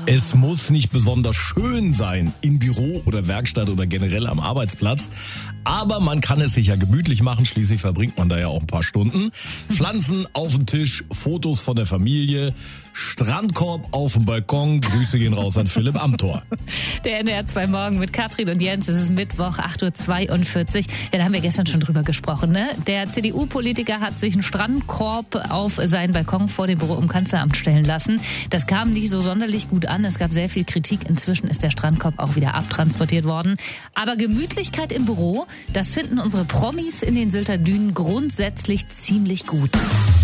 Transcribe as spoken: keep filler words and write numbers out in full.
Es muss nicht besonders schön sein im Büro oder Werkstatt oder generell am Arbeitsplatz, aber man kann es sich ja gemütlich machen, schließlich verbringt man da ja auch ein paar Stunden. Pflanzen auf dem Tisch, Fotos von der Familie, Strandkorb auf dem Balkon, Grüße gehen raus an Philipp Amthor. Der N D R zwei Morgen mit Katrin und Jens, es ist Mittwoch, acht Uhr zweiundvierzig. Ja, da haben wir gestern schon drüber gesprochen, ne? Der C D U-Politiker hat sich einen Strandkorb auf seinen Balkon vor dem Büro im Kanzleramt stellen lassen. Das kam nicht so sonderlich gut an. Es gab sehr viel Kritik. Inzwischen ist der Strandkorb auch wieder abtransportiert worden. Aber Gemütlichkeit im Büro, das finden unsere Promis in den Sylter Dünen grundsätzlich ziemlich gut.